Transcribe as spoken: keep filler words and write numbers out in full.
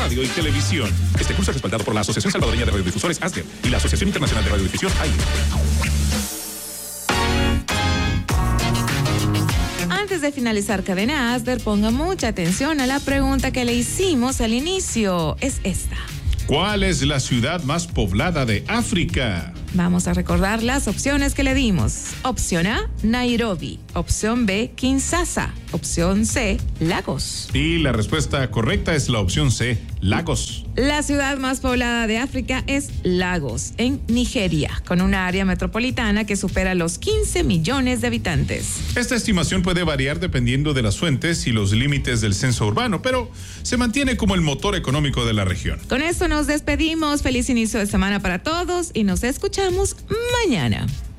Radio y Televisión. Este curso es respaldado por la Asociación Salvadoreña de Radiodifusores, ASDER, y la Asociación Internacional de Radiodifusión, A I R. Antes de finalizar Cadena ASDER, ponga mucha atención a la pregunta que le hicimos al inicio. Es esta. ¿Cuál es la ciudad más poblada de África? Vamos a recordar las opciones que le dimos. Opción A, Nairobi. Opción B, Kinshasa. Opción C, Lagos. Y la respuesta correcta es la opción C, Lagos. La ciudad más poblada de África es Lagos, en Nigeria, con una área metropolitana que supera los quince millones de habitantes. Esta estimación puede variar dependiendo de las fuentes y los límites del censo urbano, pero se mantiene como el motor económico de la región. Con esto nos despedimos. Feliz inicio de semana para todos y nos escuchamos mañana.